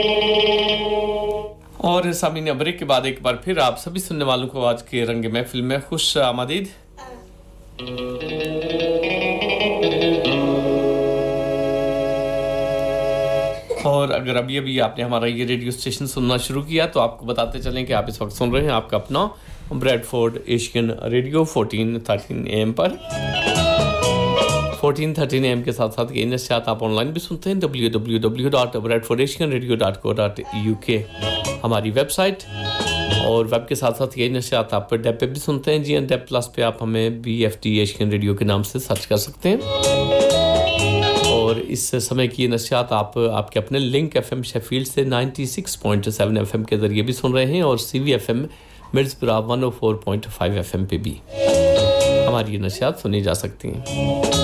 और सामीन ब्रेक के बाद एक बार फिर आप सभी सुनने वालों को आज के रंग महफिल में खुश आमदीद। और अगर अभी आपने हमारा ये रेडियो स्टेशन सुनना शुरू किया तो आपको बताते चलें कि आप इस वक्त सुन रहे हैं आपका अपना ब्रैडफोर्ड एशियन रेडियो 1413 AM पर। 1413 AM के साथ साथ ये नशियात आप ऑनलाइन भी सुनते हैं www.bradfordasianradio.co.uk हमारी वेबसाइट। और वेब के साथ साथ ये नशियात आप डेप पे भी सुनते हैं जी। डेप प्लस पे आप हमें BFD एशियन रेडियो के नाम से सर्च कर सकते हैं। और इस समय की नशियात आप आपके अपने लिंक FM शेफील्ड से 96.7 FM के ज़रिए भी सुन रहे हैं और CVFM मिर्ज़पुरा 104.5 FM पे भी हमारी नशियात सुनी जा सकती हैं।